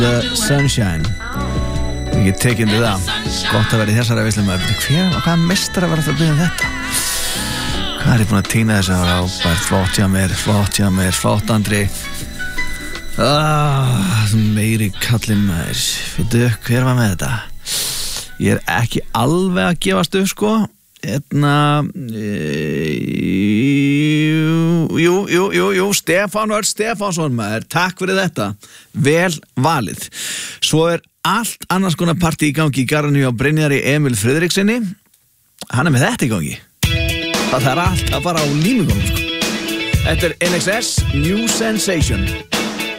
The Sunshine. Ég get tekið undir það. Gott að vera í þessari veislu maður. Hvaða meistara var þetta að byrja þetta? Hvað er ég búin að týna þessu ára ábært? Flott hjá mér, flott Andri. Meiri kallinn maður. Veitu, hver var með þetta? Ég er ekki alveg að gefast upp sko. Jú, Stefán Örn Stefánsson maður, takk fyrir þetta, vel valið. Svo er allt annars konar partí í gangi í garðinu á Brynjari Emil Friðriksinni. Hann er með þetta í gangi. Það er allt að fara á límugónum sko. Þetta er NXS New Sensation.